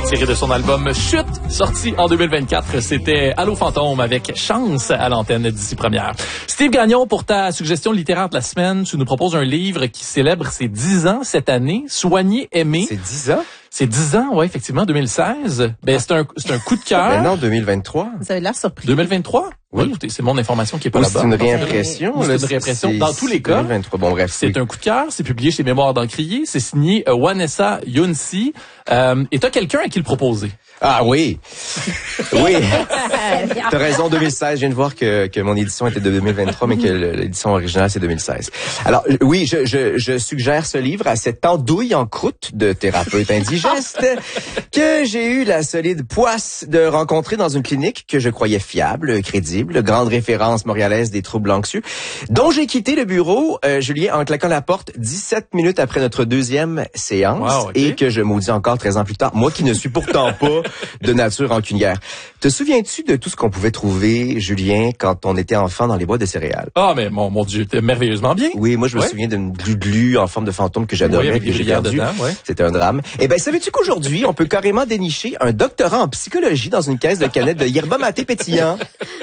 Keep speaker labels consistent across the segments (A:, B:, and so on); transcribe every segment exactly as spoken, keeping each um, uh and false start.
A: tiré de son album Chute, sorti en deux mille vingt-quatre. C'était Allô Fantôme avec Chance à l'antenne d'ici première. Steve Gagnon, pour ta suggestion littéraire de la semaine, tu nous proposes un livre qui célèbre ses dix ans cette année, Soigner, aimer.
B: C'est dix ans?
A: C'est dix ans, ouais, effectivement, deux mille seize. Ben, c'est un, c'est un coup de cœur.
B: Ben non, deux mille vingt-trois.
C: Vous avez l'air surpris.
A: deux mille vingt-trois? Oui,
B: Oui.
A: écoutez, c'est mon information qui est pas
B: Ou
A: là-bas.
B: c'est une réimpression.
A: Ou c'est
B: là,
A: une réimpression.
B: c'est-
A: Dans tous les cas,
B: deux mille vingt-trois. Bon, bref.
A: c'est
B: oui.
A: un coup de cœur, c'est publié chez Mémoires d'Encrier, c'est signé euh, Vanessa Younsi. Euh, et t'as quelqu'un à qui le proposer?
B: Ah oui. Oui. T'as raison, deux mille seize. Je viens de voir que, que mon édition était de deux mille vingt-trois, mais que l'édition originale, c'est deux mille seize. Alors, oui, je, je, je suggère ce livre à cette andouille en croûte de thérapeute indigeste que j'ai eu la solide poisse de rencontrer dans une clinique que je croyais fiable, crédible, grande référence montréalaise des troubles anxieux, dont j'ai quitté le bureau, euh, Julien, en claquant la porte dix-sept minutes après notre deuxième séance,
A: Wow, ok.
B: et que je maudis encore treize ans plus tard, moi qui ne suis pourtant pas de nature rancunière. Te souviens-tu de tout ce qu'on pouvait trouver, Julien, quand on était enfant dans les bois de céréales?
A: Ah, mais mon, mon Dieu, t'es merveilleusement bien.
B: Oui, moi je me
A: Ouais.
B: souviens d'une glu-glu en forme de fantôme que j'adorais,
A: Oui, avec
B: que
A: des
B: j'ai
A: brillants
B: perdu.
A: dedans, ouais.
B: C'était un drame. Eh ben, savais-tu qu'aujourd'hui, on peut carrément dénicher un doctorat en psychologie dans une caisse de canettes de yerba maté pétillant?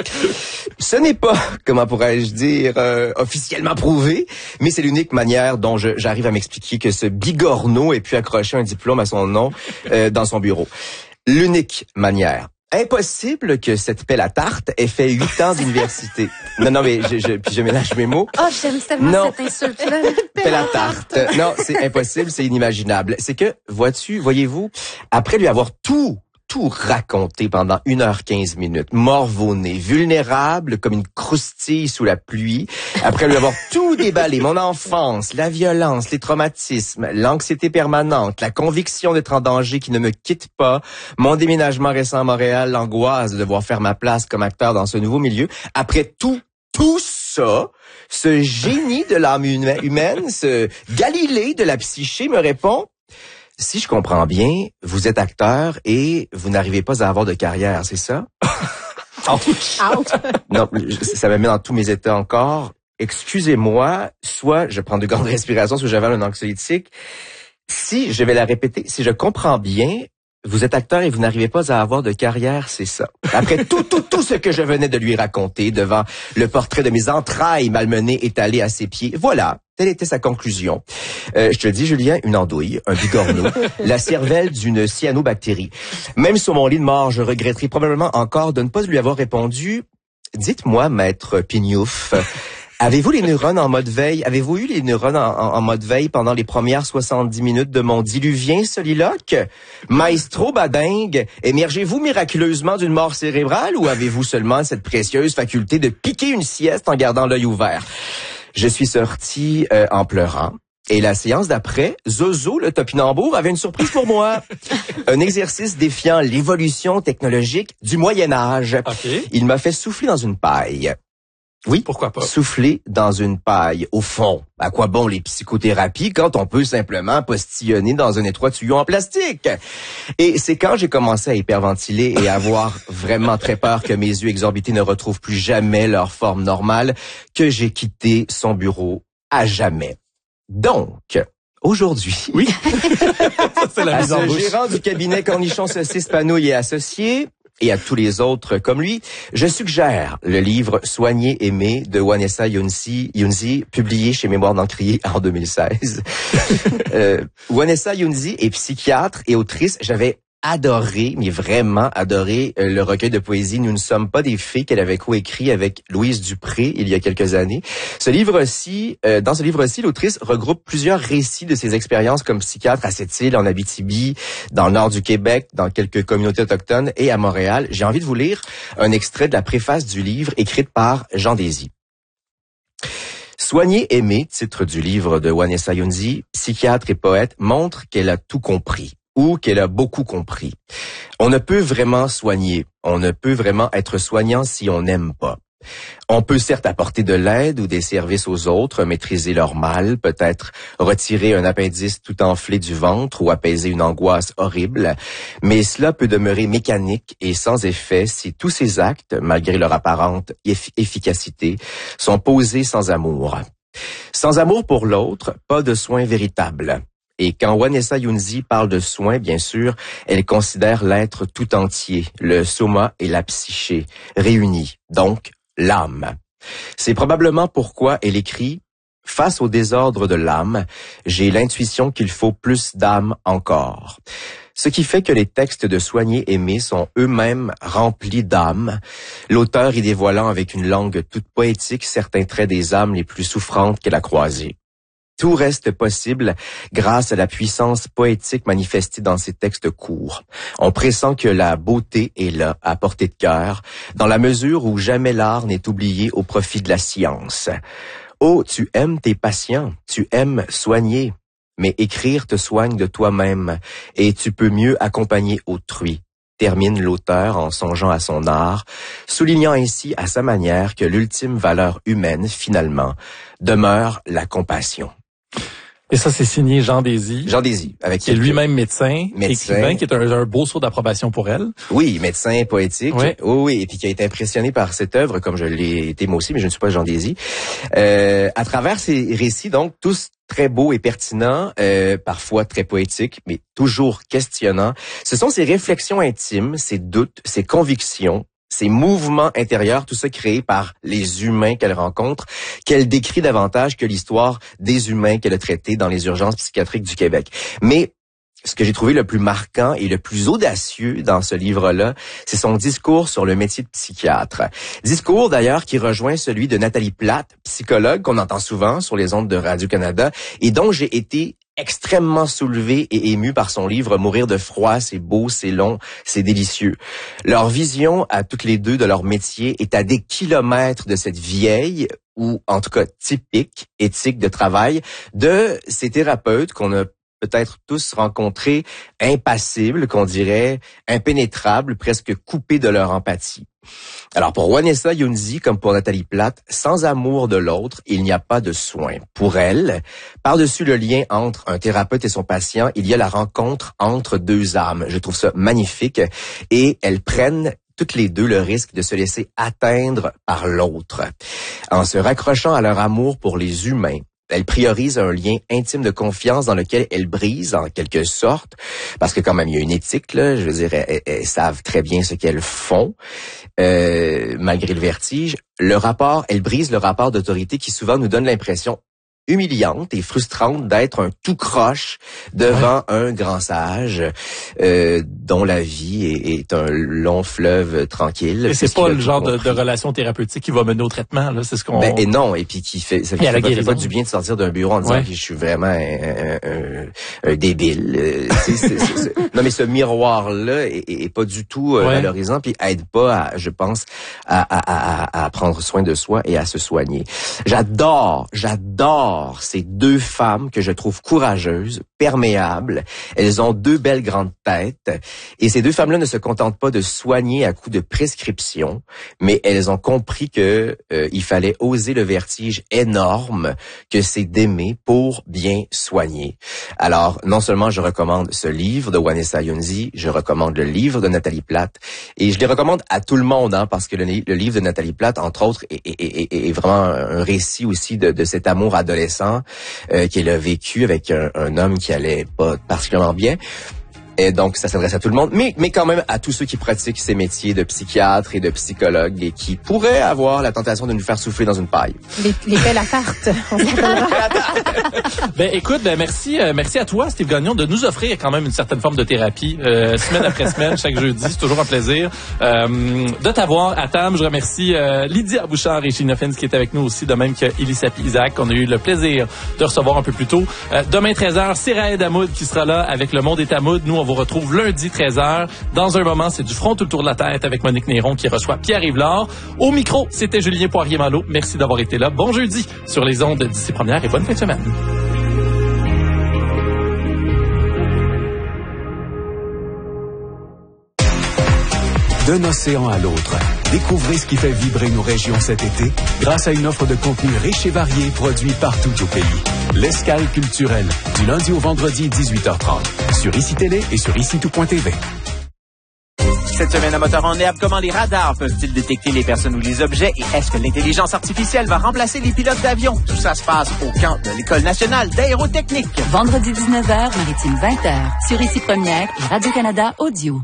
B: Ce n'est pas, comment pourrais-je dire, euh, officiellement prouvé, mais c'est l'unique manière dont je- j'arrive à m'expliquer que ce bigorneau ait pu accrocher un diplôme à son nom euh, dans son bureau. L'unique manière. Impossible que cette pelle à tarte ait fait huit ans d'université. Non, non, mais je, je, puis je mélange mes mots.
C: Oh, j'aime tellement
B: Non.
C: cette insulte-là.
B: Pelle à tarte. Non, c'est impossible, c'est inimaginable. C'est que, vois-tu, voyez-vous, après lui avoir tout, tout raconté pendant une heure quinze minutes, morvonné, vulnérable comme une croustille sous la pluie, après lui avoir tout déballé, mon enfance, la violence, les traumatismes, l'anxiété permanente, la conviction d'être en danger qui ne me quitte pas, mon déménagement récent à Montréal, l'angoisse de devoir faire ma place comme acteur dans ce nouveau milieu, après tout, tout ça, ce génie de l'âme huma- humaine, ce Galilée de la psyché me répond: si je comprends bien, vous êtes acteur et vous n'arrivez pas à avoir de carrière, c'est ça?
C: Out.
B: Non, je- ça me met dans tous mes états encore. Excusez-moi, soit je prends de grandes respirations, soit j'avale un anxiolytique. Si, je vais la répéter, si je comprends bien, vous êtes acteur et vous n'arrivez pas à avoir de carrière, c'est ça. Après tout, tout, tout ce que je venais de lui raconter devant le portrait de mes entrailles malmenées étalées à ses pieds, voilà, telle était sa conclusion. Euh, je te le dis, Julien, une andouille, un bigorneau, la cervelle d'une cyanobactérie. Même sur mon lit de mort, je regretterai probablement encore de ne pas lui avoir répondu: dites-moi, maître Pignouf, avez-vous les neurones en mode veille? Avez-vous eu les neurones en, en- en mode veille pendant les premières soixante-dix minutes de mon diluvien soliloque? Maestro badingue, émergez-vous miraculeusement d'une mort cérébrale ou avez-vous seulement cette précieuse faculté de piquer une sieste en gardant l'œil ouvert? Je suis sorti euh, en pleurant. Et la séance d'après, Zozo, le topinambour, avait une surprise pour moi. Un exercice défiant l'évolution technologique du Moyen-Âge.
A: OK.
B: Il m'a fait souffler dans une paille. Oui,
A: Pourquoi pas?
B: souffler dans une paille. Au fond, à quoi bon les psychothérapies quand on peut simplement postillonner dans un étroit tuyau en plastique? Et c'est quand j'ai commencé à hyperventiler et à avoir vraiment très peur que mes yeux exorbités ne retrouvent plus jamais leur forme normale que j'ai quitté son bureau à jamais. Donc, aujourd'hui,
A: Oui. Ça, c'est la
B: à
A: mise en
B: ce
A: bouche.
B: gérant du cabinet Cornichon Saucisse Panouille et Associés, et à tous les autres comme lui, je suggère le livre Soigner, aimer de Vanessa Younsi, Younsi, publié chez Mémoires d'Encrier en deux mille seize. euh, Vanessa Younsi est psychiatre et autrice. J'avais adoré, mais vraiment adoré, euh, le recueil de poésie Nous ne sommes pas des fées qu'elle avait coécrit avec Louise Dupré il y a quelques années. Ce livre-ci, euh, dans ce livre-ci, l'autrice regroupe plusieurs récits de ses expériences comme psychiatre à Sept-Îles, en Abitibi, dans le nord du Québec, dans quelques communautés autochtones et à Montréal. J'ai envie de vous lire un extrait de la préface du livre écrite par Jean Désy. Soigner, aimer, titre du livre de Vanessa Younsi, psychiatre et poète, montre qu'elle a tout compris, ou qu'elle a beaucoup compris. On ne peut vraiment soigner, on ne peut vraiment être soignant si on n'aime pas. On peut certes apporter de l'aide ou des services aux autres, maîtriser leur mal, peut-être retirer un appendice tout enflé du ventre ou apaiser une angoisse horrible, mais cela peut demeurer mécanique et sans effet si tous ces actes, malgré leur apparente eff- efficacité, sont posés sans amour. Sans amour pour l'autre, pas de soins véritables. Et quand Vanessa Younzi parle de soins, bien sûr, elle considère l'être tout entier, le soma et la psyché, réunis, donc l'âme. C'est probablement pourquoi elle écrit « Face au désordre de l'âme, j'ai l'intuition qu'il faut plus d'âme encore ». Ce qui fait que les textes de Soigner Aimer sont eux-mêmes remplis d'âme, l'auteur y dévoilant avec une langue toute poétique certains traits des âmes les plus souffrantes qu'elle a croisés. Tout reste possible grâce à la puissance poétique manifestée dans ces textes courts. On pressent que la beauté est là, à portée de cœur, dans la mesure où jamais l'art n'est oublié au profit de la science. Oh, tu aimes tes patients, tu aimes soigner, mais écrire te soigne de toi-même et tu peux mieux accompagner autrui, termine l'auteur en songeant à son art, soulignant ainsi à sa manière que l'ultime valeur humaine, finalement, demeure la compassion.
A: Et ça, c'est signé Jean Désy.
B: Jean Désy, avec
A: qui est lui-même médecin,
B: médecin,
A: écrivain, qui est un, un beau saut d'approbation pour elle.
B: Oui, médecin poétique.
A: Oui.
B: oui, oui, et puis qui a été impressionné par cette œuvre, comme je l'ai été moi aussi, mais je ne suis pas Jean Désy. Euh, à travers ces récits, donc, tous très beaux et pertinents, euh, parfois très poétiques, mais toujours questionnants, ce sont ces réflexions intimes, ces doutes, ces convictions, ces mouvements intérieurs, tout ça créé par les humains qu'elle rencontre, qu'elle décrit davantage que l'histoire des humains qu'elle a traités dans les urgences psychiatriques du Québec. Mais ce que j'ai trouvé le plus marquant et le plus audacieux dans ce livre-là, c'est son discours sur le métier de psychiatre. Discours d'ailleurs qui rejoint celui de Nathalie Plate, psychologue qu'on entend souvent sur les ondes de Radio-Canada et dont j'ai été extrêmement soulevé et ému par son livre « Mourir de froid, c'est beau, c'est long, c'est délicieux ». Leur vision à toutes les deux de leur métier est à des kilomètres de cette vieille ou en tout cas typique éthique de travail de ces thérapeutes qu'on a peut-être tous rencontrés, impassibles, qu'on dirait impénétrables, presque coupés de leur empathie. Alors pour Vanessa Younzi, comme pour Nathalie Plate, sans amour de l'autre, il n'y a pas de soin. Pour elle, par-dessus le lien entre un thérapeute et son patient, il y a la rencontre entre deux âmes. Je trouve ça magnifique et elles prennent toutes les deux le risque de se laisser atteindre par l'autre. En se raccrochant à leur amour pour les humains, elle priorise un lien intime de confiance dans lequel elle brise, en quelque sorte, parce que quand même, il y a une éthique, là, je veux dire, elles, elles savent très bien ce qu'elles font, euh, malgré le vertige. Le rapport, elle brise le rapport d'autorité qui souvent nous donne l'impression humiliante et frustrante d'être un tout croche devant ouais. un grand sage euh, dont la vie est, est un long fleuve tranquille.
A: Et c'est pas le genre de, de relation thérapeutique qui va mener au traitement, là, c'est ce qu'on...
B: Ben, et non, et puis qui fait, ça fait, ça fait pas du bien de sortir d'un bureau en disant
A: ouais.
B: que je suis vraiment un, un, un, un débile. Euh, c'est, c'est, c'est, c'est, non, mais ce miroir-là est, est pas du tout euh, ouais. valorisant, puis aide pas, à, je pense, à, à, à, à prendre soin de soi et à se soigner. J'adore, j'adore ces deux femmes que je trouve courageuses, perméables. Elles ont deux belles grandes têtes. Et ces deux femmes-là ne se contentent pas de soigner à coups de prescription, mais elles ont compris que euh, il fallait oser le vertige énorme que c'est d'aimer pour bien soigner. Alors, non seulement je recommande ce livre de Vanessa Younzi, je recommande le livre de Nathalie Plate, et je les recommande à tout le monde, hein, parce que le, le livre de Nathalie Plate, entre autres, est, est, est, est vraiment un récit aussi de, de cet amour adolescent Euh, qu'elle a vécu avec un, un homme qui allait pas particulièrement bien. Et donc, ça s'adresse à tout le monde, mais, mais quand même à tous ceux qui pratiquent ces métiers de psychiatre et de psychologue et qui pourraient avoir la tentation de nous faire souffler dans une paille.
C: Les, les belles à tarte.
A: Ben, écoute, ben, merci, euh, merci à toi, Steve Gagnon, de nous offrir quand même une certaine forme de thérapie, euh, semaine après semaine, chaque jeudi. C'est toujours un plaisir, euh, de t'avoir à Tam. Je remercie, euh, Lydia Bouchard et Gina Fins qui est avec nous aussi, de même que Elisapie Isaac, qu'on a eu le plaisir de recevoir un peu plus tôt. Euh, demain, treize heures, c'est Raed Hamoud qui sera là avec Le Monde est à Moud. Nous, on vous retrouve lundi treize heures. Dans un moment, c'est du front tout le tour de la tête avec Monique Néron qui reçoit Pierre-Yves Lard. Au micro, c'était Julien Poirier-Malo. Merci d'avoir été là. Bon jeudi sur les ondes d'ici première et bonne fin de semaine.
D: D'un océan à l'autre, découvrez ce qui fait vibrer nos régions cet été grâce à une offre de contenu riche et varié produit partout au pays. L'escale culturelle, du lundi au vendredi dix-huit heures trente, sur I C I Télé et sur ici tout point T V.
E: Cette semaine à Moteur en herbe, comment les radars peuvent-ils détecter les personnes ou les objets et est-ce que l'intelligence artificielle va remplacer les pilotes d'avion? Tout ça se passe au camp de l'École nationale d'aérotechnique.
F: Vendredi dix-neuf heures, Maritime vingt heures, sur Ici Première et Radio-Canada Audio.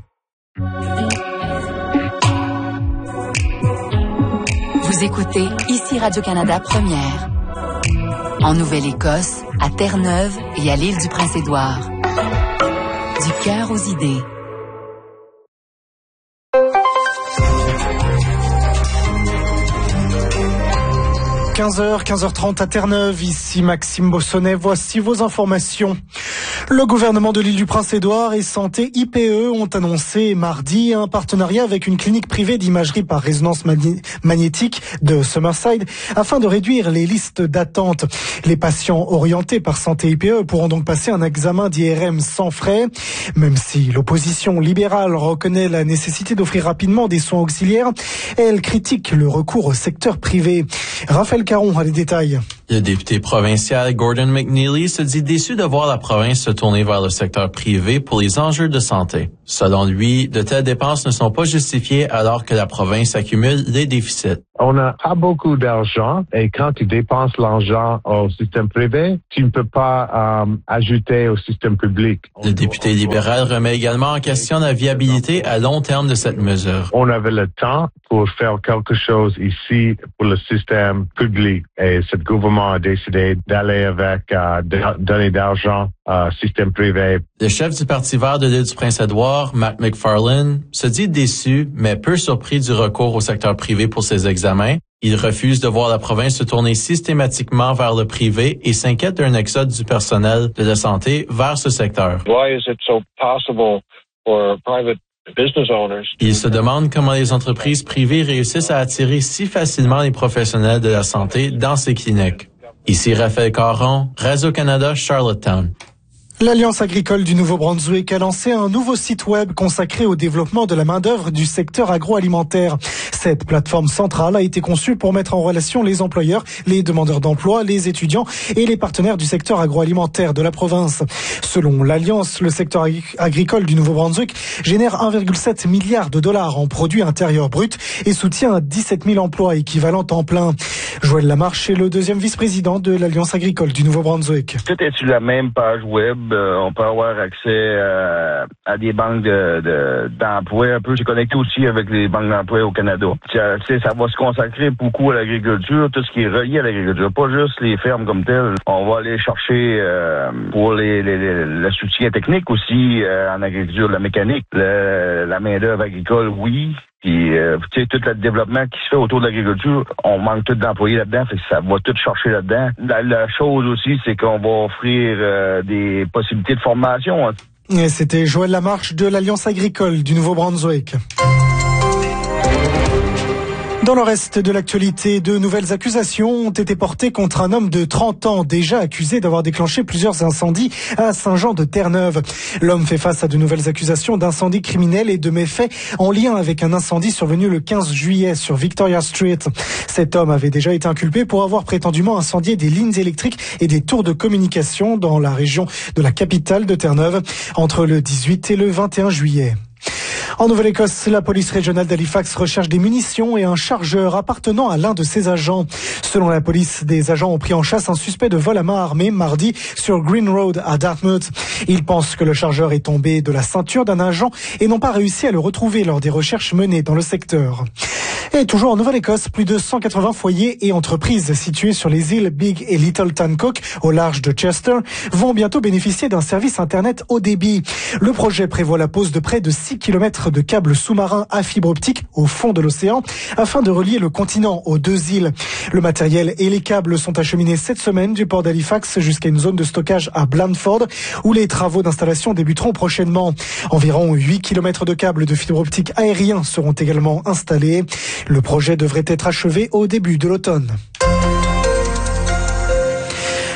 F: Vous écoutez Ici Radio-Canada Première. En Nouvelle-Écosse, à Terre-Neuve et à l'île du Prince-Édouard. Du cœur aux idées.
G: quinze heures, quinze heures trente à Terre-Neuve, ici Maxime Bossonnet, voici vos informations. Le gouvernement de l'île du Prince-Édouard et Santé I P E ont annoncé mardi un partenariat avec une clinique privée d'imagerie par résonance magné- magnétique de Summerside afin de réduire les listes d'attente. Les patients orientés par Santé I P E pourront donc passer un examen d'I R M sans frais, même si l'opposition libérale reconnaît la nécessité d'offrir rapidement des soins auxiliaires. Elle critique le recours au secteur privé. Raphaël Caron a les détails.
H: Le député provincial Gordon McNeely se dit déçu de voir la province se tourner vers le secteur privé pour les enjeux de santé. Selon lui, de telles dépenses ne sont pas justifiées alors que la province accumule des déficits.
I: On n'a pas beaucoup d'argent et quand tu dépenses l'argent au système privé, tu ne peux pas euh, ajouter au système public.
H: Le député libéral remet également en question la viabilité à long terme de cette mesure.
I: On avait le temps pour faire quelque chose ici pour le système public et ce gouvernement a décidé d'aller avec euh, de, donner d'argent au système privé.
H: Le chef du Parti vert de l'île du Prince-Édouard, Matt McFarlane, se dit déçu mais peu surpris du recours au secteur privé pour ses examens. Il refuse de voir la province se tourner systématiquement vers le privé et s'inquiète d'un exode du personnel de la santé vers ce secteur.
J: Why is it so possible for private business owners?
H: Il se demande comment les entreprises privées réussissent à attirer si facilement les professionnels de la santé dans ces cliniques. Ici Raphaël Caron, Radio-Canada, Charlottetown.
G: L'Alliance agricole du Nouveau-Brunswick a lancé un nouveau site web consacré au développement de la main-d'œuvre du secteur agroalimentaire. Cette plateforme centrale a été conçue pour mettre en relation les employeurs, les demandeurs d'emploi, les étudiants et les partenaires du secteur agroalimentaire de la province. Selon l'Alliance, le secteur agricole du Nouveau-Brunswick génère un virgule sept milliard de dollars en produits intérieurs bruts et soutient dix-sept mille emplois équivalents temps plein. Joël Lamarche est le deuxième vice-président de l'Alliance agricole du Nouveau-Brunswick.
K: Tout est sur la même page web. Euh, on peut avoir accès euh, à des banques de, de, d'emploi. Un peu, c'est connecté aussi avec les banques d'emploi au Canada. Tu sais, ça va se consacrer beaucoup à l'agriculture, tout ce qui est relié à l'agriculture, pas juste les fermes comme telles. On va aller chercher euh, pour les, les, les, le soutien technique aussi euh, en agriculture, la mécanique, le, la main-d'œuvre agricole, oui. Puis, euh, tu sais, tout le développement qui se fait autour de l'agriculture, on manque tout d'employés là-dedans, fait que ça va tout chercher là-dedans. La, la chose aussi, c'est qu'on va offrir euh, des possibilités de formation.
G: Et c'était Joël Lamarche de l'Alliance agricole du Nouveau-Brunswick. Dans le reste de l'actualité, de nouvelles accusations ont été portées contre un homme de trente ans, déjà accusé d'avoir déclenché plusieurs incendies à Saint-Jean-de-Terre-Neuve. L'homme fait face à de nouvelles accusations d'incendie criminel et de méfaits en lien avec un incendie survenu le quinze juillet sur Victoria Street. Cet homme avait déjà été inculpé pour avoir prétendument incendié des lignes électriques et des tours de communication dans la région de la capitale de Terre-Neuve entre le dix-huit et le vingt et un juillet. En Nouvelle-Écosse, la police régionale d'Halifax recherche des munitions et un chargeur appartenant à l'un de ses agents. Selon la police, des agents ont pris en chasse un suspect de vol à main armée mardi sur Green Road à Dartmouth. Ils pensent que le chargeur est tombé de la ceinture d'un agent et n'ont pas réussi à le retrouver lors des recherches menées dans le secteur. Et toujours en Nouvelle-Écosse, plus de cent quatre-vingts foyers et entreprises situés sur les îles Big et Little Tancock, au large de Chester, vont bientôt bénéficier d'un service Internet haut débit. Le projet prévoit la pose de près de six kilomètres de câbles sous-marins à fibre optique au fond de l'océan afin de relier le continent aux deux îles. Le matériel et les câbles sont acheminés cette semaine du port d'Halifax jusqu'à une zone de stockage à Blandford où les travaux d'installation débuteront prochainement. Environ huit kilomètres de câbles de fibre optique aérien seront également installés. Le projet devrait être achevé au début de l'automne.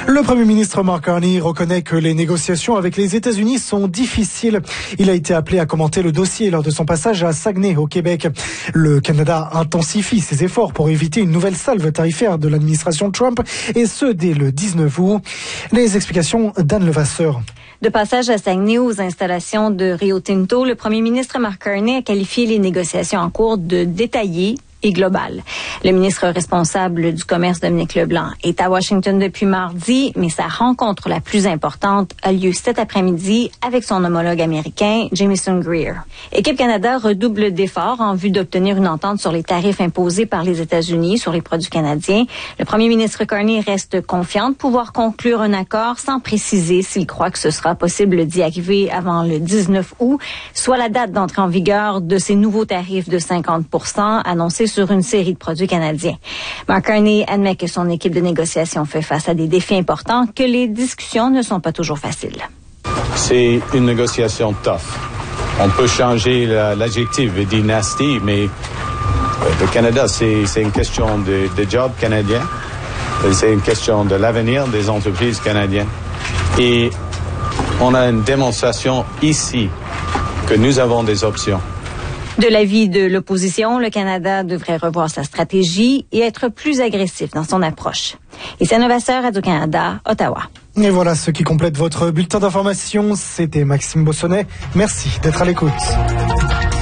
G: Le Premier ministre Mark Carney reconnaît que les négociations avec les États-Unis sont difficiles. Il a été appelé à commenter le dossier lors de son passage à Saguenay, au Québec. Le Canada intensifie ses efforts pour éviter une nouvelle salve tarifaire de l'administration Trump, et ce dès le dix-neuf août. Les explications d'Anne Levasseur.
C: De passage à Saguenay aux installations de Rio Tinto, le premier ministre Mark Carney a qualifié les négociations en cours de détaillées et global. Le ministre responsable du commerce, Dominique Leblanc, est à Washington depuis mardi, mais sa rencontre la plus importante a lieu cet après-midi avec son homologue américain, Jamieson Greer. Équipe Canada redouble d'efforts en vue d'obtenir une entente sur les tarifs imposés par les États-Unis sur les produits canadiens. Le premier ministre Carney reste confiant de pouvoir conclure un accord sans préciser s'il croit que ce sera possible d'y arriver avant le dix-neuf août, soit la date d'entrée en vigueur de ces nouveaux tarifs de cinquante pour cent annoncés sur une série de produits canadiens. Mark Carney admet que son équipe de négociation fait face à des défis importants, que les discussions ne sont pas toujours faciles.
L: C'est une négociation tough. On peut changer l'adjectif et dire nasty, mais le Canada, c'est, c'est une question de, de job canadien. C'est une question de l'avenir des entreprises canadiennes. Et on a une démonstration ici que nous avons des options.
C: De l'avis de l'opposition, le Canada devrait revoir sa stratégie et être plus agressif dans son approche. Et c'est Levasseur, Radio-Canada, Ottawa.
G: Et voilà ce qui complète votre bulletin d'information. C'était Maxime Bossonnet. Merci d'être à l'écoute.